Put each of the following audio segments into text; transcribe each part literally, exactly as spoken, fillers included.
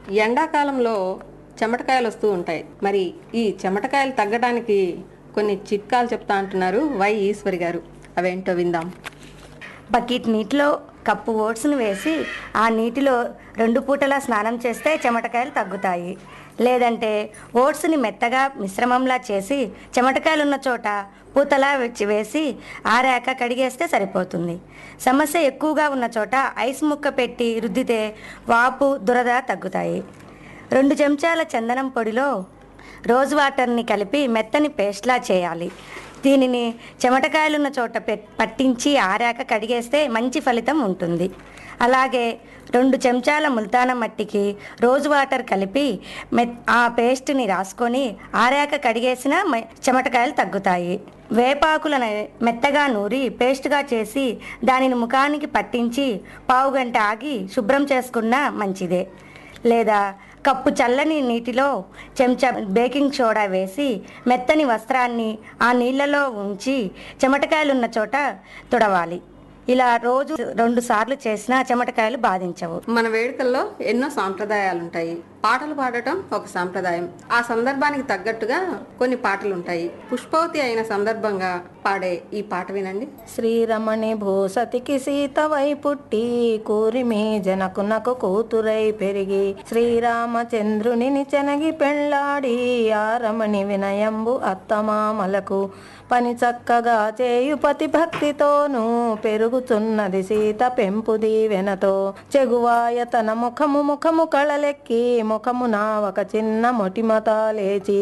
ఎండాకాలంలో చెమటకాయలు వస్తూ ఉంటాయి. మరి ఈ చెమటకాయలు తగ్గడానికి కొన్ని చిట్కాలు చెప్తా అంటున్నారు వై ఈశ్వరి గారు. అవేంటో విందాం. బకెట్ నీటిలో కప్పు ఓట్స్ను వేసి ఆ నీటిలో రెండు పూటలా స్నానం చేస్తే చెమటకాయలు తగ్గుతాయి. లేదంటే ఓట్స్ని మెత్తగా మిశ్రమంలా చేసి చెమటకాయలు ఉన్న చోట పూతలా వేసి ఆరాక కడిగేస్తే సరిపోతుంది. సమస్య ఎక్కువగా ఉన్న చోట ఐస్ ముక్క పెట్టి రుద్దితే వాపు దురద తగ్గుతాయి. రెండు చెంచాల చందనం పొడిలో రోజ్ వాటర్ని కలిపి మెత్తని పేస్ట్లా చేయాలి. దీనిని చెమటకాయలున్న చోట పట్టించి ఆరాక కడిగేస్తే మంచి ఫలితం ఉంటుంది. అలాగే రెండు చెంచాల ముల్తాన మట్టికి రోజ్ వాటర్ కలిపి మె ఆ పేస్ట్ని రాసుకొని ఆరాక కడిగేసిన చెమటకాయలు తగ్గుతాయి. వేపాకులను మెత్తగా నూరి పేస్ట్గా చేసి దానిని ముఖానికి పట్టించి పావు గంట ఆగి శుభ్రం చేసుకున్నా మంచిదే. లేదా కప్పు చల్లని నీటిలో చెంచా బేకింగ్ సోడా వేసి మెత్తని వస్త్రాన్ని ఆ నీళ్ళలో ఉంచి చెమటకాయలున్న చోట తుడవాలి. ఇలా రోజు రెండు సార్లు చేసినా చెమటకాయలు బాధించవు. మన వేడుకల్లో ఎన్నో సాంప్రదాయాలు ఉంటాయి. పాటలు పాడటం ఒక సాంప్రదాయం. ఆ సందర్భానికి తగ్గట్టుగా కొన్ని పాటలు ఉంటాయి. పుష్పవతి అయిన సందర్భంగా పాడే ఈ పాట వినండి. శ్రీరమణి భూసతికి సీతవై పుట్టి కూరిమి జనకునకు కూతురై పెరిగి శ్రీరామచంద్రుని చెనగి పెళ్ళాడి ఆ రమణి వినయంబు అత్తమామలకు పని చక్కగా చేయు పతి భక్తితోనూ పెరుగుచున్నది సీత పెంపు దీవెనతో. చెగువాయ తన ముఖము ముఖము కళలెక్కి ముఖమున ఒక చిన్న మొటిమత లేచి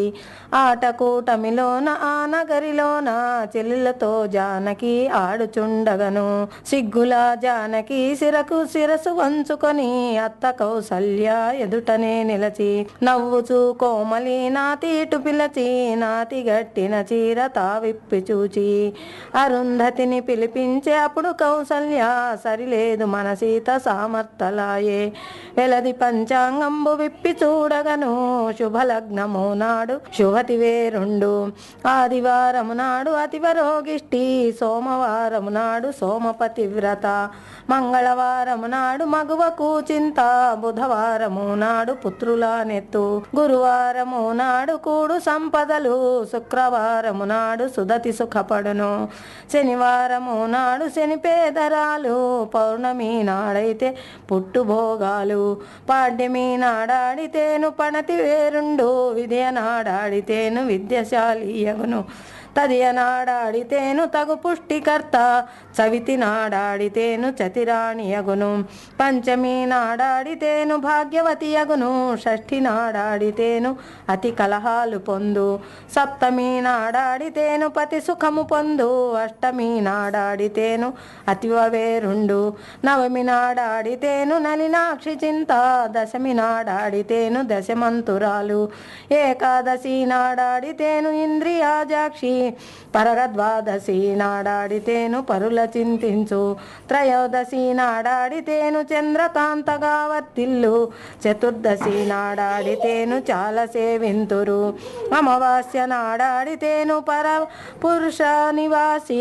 ఆటకూటమిలోన ఆ నగరిలోన చెల్లెలతో జానకి ఆడుచుండగను. సిగ్గుల జానకి సిరకు శిరసు వంచుకొని అత్త కౌసల్య ఎదుటనే నిలచి నవ్వుచూ కోమలి నాతి ఇటు పిలచి నాతి గట్టిన చీర తావిప్పి చూచి అరుంధతిని పిలిపించే అప్పుడు కౌసల్య సరిలేదు మన సీత సామర్థలాయే. వెలది పంచాంగంబు విప్పి చూడగను శుభలగ్నము నాడు శుభతి వేరుండు. ఆదివారము నాడు అతివరోగిష్టి సోమవారము నాడు సోమపతి వ్రత మంగళవారము నాడు మగువకు చింత బుధవారము నాడు పుత్రుల నెత్తు గురువారము నాడు కూడు సంపదలు శుక్రవారము నాడు సుదతి సుఖపడును శనివారము నాడు శని పేదరాలు పౌర్ణమి నాడైతే పుట్టుభోగాలు పాడ్యమి నాడాడితేను పణతి వేరుండు విద్య నాడాడితేను విద్యశాలియగును తదియ నాడాడితేను తగు పుష్టికర్త చవితి నాడాడితేను చతిరాణియగును పంచమి నాడాడితేను భాగ్యవతియగును షష్ఠి నాడాడితేను అతి కలహాలు పొందు సప్తమి నాడాడితేను పతి సుఖము పొందు అష్టమి నాడాడితేను అతివవేరుండు నవమి నాడాడితేను నలినాక్షి చింత దశమి నాడాడితేను దశమంతురాలు ఏకాదశి నాడాడితేను ఇంద్రియాజాక్షి పరగద్వాదశి నాడాడితేను పరుల చింతించు త్రయోదశి నాడాడితేను చంద్రకాంతగా వర్తిల్లు చతుర్దశి నాడాడితేను చాలా సేవింతురు అమావాస్య నాడాడితేను పర పురుష నివాసి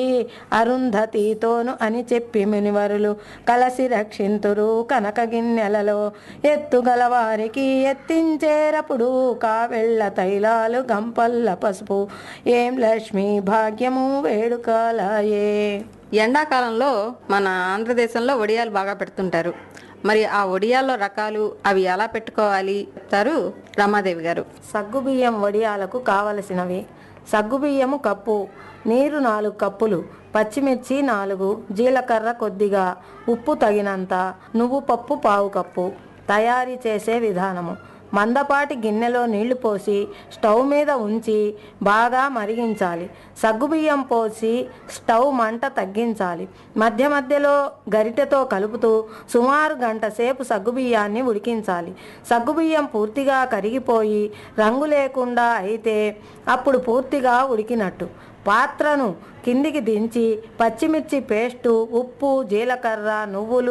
అరుంధతితోను అని చెప్పి మునివరులు కలసి రక్షింతురు కనక గిన్నెలలో ఎత్తుగల వారికి ఎత్తించేరప్పుడు కావెళ్ళ తైలాలు గంపల్ల పసుపు ఏం లక్ష్మి భాగ్యము వేడుకలాయే. ఎండాకాలంలో మన ఆంధ్రదేశంలో వడియాలు బాగా పెడుతుంటారు. మరి ఆ వడియాల్లో రకాలు అవి ఎలా పెట్టుకోవాలి చెప్తారు రమాదేవి గారు. సగ్గుబియ్యం వడియాలకు కావలసినవి: సగ్గుబియ్యము కప్పు, నీరు నాలుగు కప్పులు, పచ్చిమిర్చి నాలుగు, జీలకర్ర కొద్దిగా, ఉప్పు తగినంత, నువ్వు పప్పు పావు కప్పు. తయారీ చేసే విధానము: మందపాటి గిన్నెలో నీళ్లు పోసి స్టవ్ మీద ఉంచి బాగా మరిగించాలి. సగ్గుబియ్యం పోసి స్టవ్ మంట తగ్గించాలి. మధ్య మధ్యలో గరిటెతో కలుపుతూ సుమారు గంట సేపు సగ్గుబియ్యాన్ని ఉడికించాలి. సగ్గుబియ్యం పూర్తిగా కరిగిపోయి రంగు లేకుండా అయితే అప్పుడు పూర్తిగా ఉడికినట్టు. పాత్రను కిందికి దించి పచ్చిమిర్చి పేస్టు, ఉప్పు, జీలకర్ర, నువ్వులు